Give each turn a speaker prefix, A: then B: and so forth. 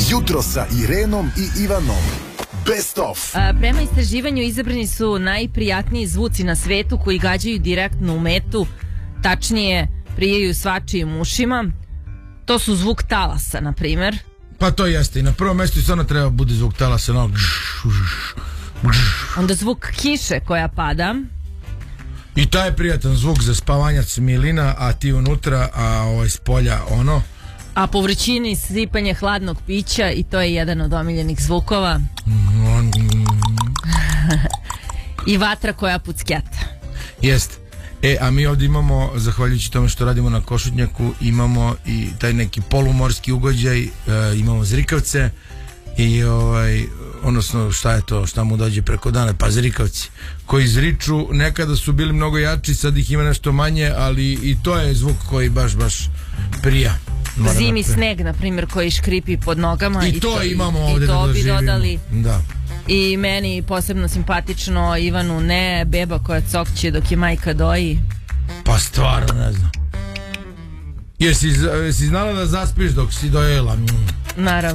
A: Jutro sa Irenom i Ivanom. Best of.
B: Prema istraživanju izabrani su najprijatniji zvuci na svetu koji gađaju direktno u metu, tačnije prijaju svačijim ušima. To su zvuk talasa, na primer.
C: Pa to jeste, i na prvom mjestu stvarno treba bude zvuk talasa, no.
B: Onda zvuk kiše koja pada.
C: I taj je prijatan zvuk za spavanjac milina, a ti unutra, a ovaj s polja ono.
B: A po vrućini sipanje hladnog pića, i to je jedan od omiljenih zvukova. I vatra koja pucketa.
C: Jest. A mi ovdje imamo, zahvaljujući tome što radimo na Košutnjaku, imamo i taj neki polumorski ugođaj, imamo zrikavce i odnosno šta je to, šta mu dođe preko dana, pa zrikavci koji zriču, nekada su bili mnogo jači, sad ih ima nešto manje, ali i to je zvuk koji baš prija.
B: Zimi sneg, na primjer, koji škripi pod nogama.
C: I to imamo ovdje
B: i to
C: da
B: bi dodali.
C: Da.
B: I meni posebno simpatično Ivanu ne, beba koja cokće dok je majka doji.
C: Pa stvarno ne znam. Jesi znala da zaspiš dok si dojela?
B: Naravno.